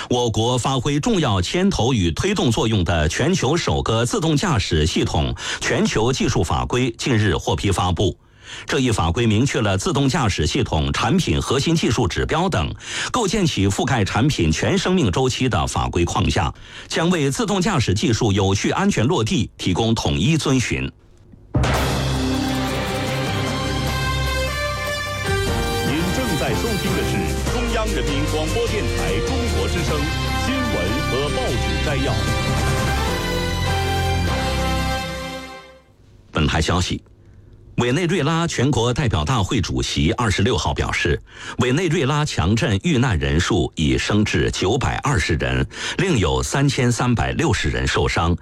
我国发挥重要牵头与推动作用的全球首个自动驾驶系统全球技术法规近日获批发布。这一法规明确了自动驾驶系统产品核心技术指标等，构建起覆盖产品全生命周期的法规框架，将为自动驾驶技术有序安全落地提供统一遵循。 您正在收听的是中央人民广播电台中国之声新闻和报纸摘要。 本台消息，委内瑞拉全国代表大会主席26号表示，委内瑞拉强震遇难人数已升至920人，另有3360人受伤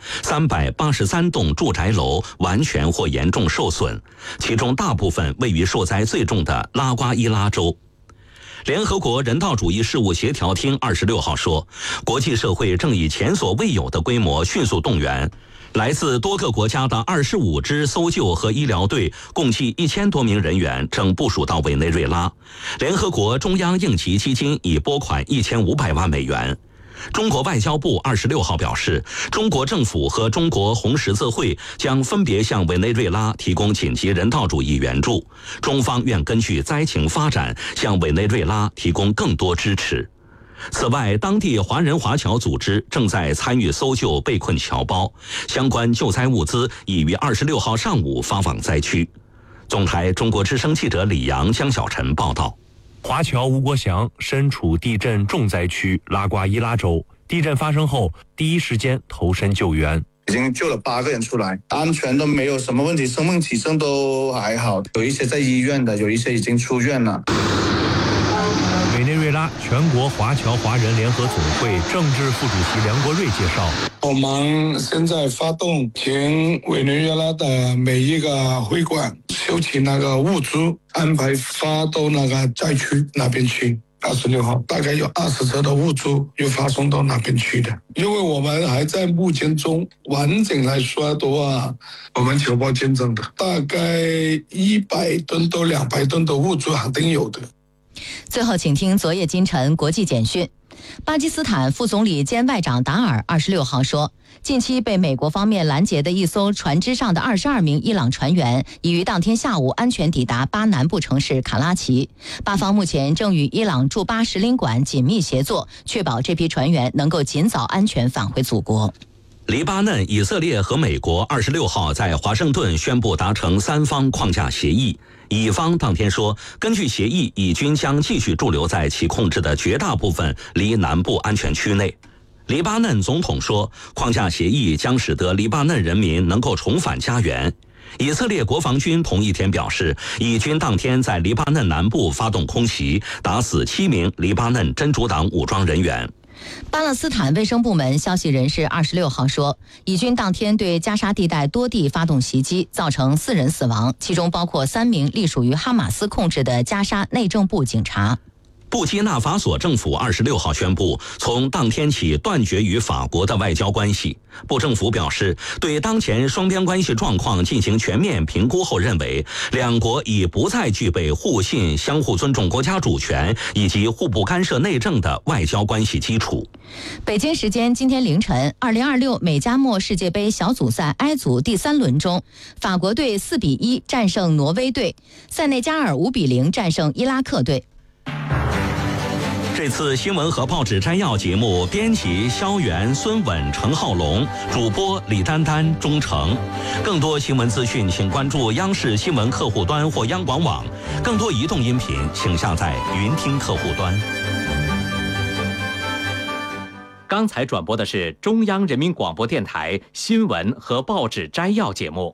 ，383栋住宅楼完全或严重受损，其中大部分位于受灾最重的拉瓜伊拉州。联合国人道主义事务协调厅26号说，国际社会正以前所未有的规模迅速动员来自多个国家的25支搜救和医疗队，共计1000多名人员正部署到委内瑞拉。联合国中央应急基金已拨款1500万美元。中国外交部26号表示，中国政府和中国红十字会将分别向委内瑞拉提供紧急人道主义援助，中方愿根据灾情发展向委内瑞拉提供更多支持。此外，当地华人华侨组织正在参与搜救被困侨胞，相关救灾物资已于26号上午发往灾区。总台中国之声记者李阳、江小晨报道。 华侨吴国祥身处地震重灾区拉瓜伊拉州，地震发生后第一时间投身救援， 已经救了8个人出来，安全都没有什么问题，生命体征都还好，有一些在医院的，有一些已经出院了。 委内瑞拉全国华侨华人联合总会政治副主席梁国瑞介绍， 我们现在发动请委内瑞拉的每一个会馆收集那个物资，安排发到那个灾区那边去。26号大概有20车的物资又发送到那边去的，因为我们还在目前中，完整来说的话，我们侨胞见证的大概100吨到200吨的物资肯定有的。 最后请听昨夜今晨国际简讯。巴基斯坦副总理兼外长达尔26号说，近期被美国方面拦截的一艘船只上的22名伊朗船员已于当天下午安全抵达巴南部城市卡拉奇，巴方目前正与伊朗驻巴使领馆紧密协作，确保这批船员能够尽早安全返回祖国。 黎巴嫩、以色列和美国26号在华盛顿宣布达成3方框架协议。以方当天说，根据协议，以军将继续驻留在其控制的绝大部分离南部安全区内。黎巴嫩总统说，框架协议将使得黎巴嫩人民能够重返家园。以色列国防军同一天表示，以军当天在黎巴嫩南部发动空袭，打死7名黎巴嫩真主党武装人员。 巴勒斯坦卫生部门消息人士26号说，以军当天对加沙地带多地发动袭击，造成4人死亡，其中包括3名隶属于哈马斯控制的加沙内政部警察。 布基纳法索政府26号宣布，从当天起断绝与法国的外交关系。布政府表示，对当前双边关系状况进行全面评估后，认为两国已不再具备互信、相互尊重国家主权以及互不干涉内政的外交关系基础。 北京时间今天凌晨，2026美加墨世界杯小组赛 I 组第3轮中，法国队4-1战胜挪威队，塞内加尔5-0战胜伊拉克队。 这次新闻和报纸摘要节目，编辑肖元、孙稳、程浩龙，主播李丹丹、钟诚。更多新闻资讯，请关注央视新闻客户端或央广网。更多移动音频，请下载云听客户端。 刚才转播的是中央人民广播电台新闻和报纸摘要节目。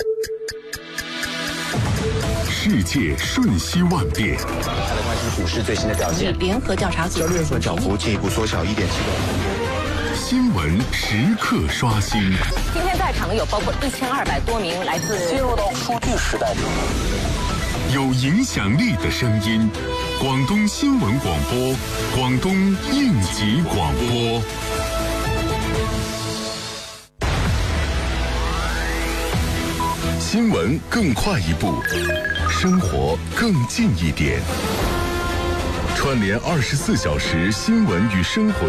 世界瞬息万变。 股市最新的表现， 联合调查组交易所涨幅进一步缩小1.7%。 新闻时刻刷新。 今天在场的有包括1200多名来自进入到数据时代。 有影响力的声音，广东新闻广播，广东应急广播。新闻更快一步，生活更近一点。串联24小时新闻与生活。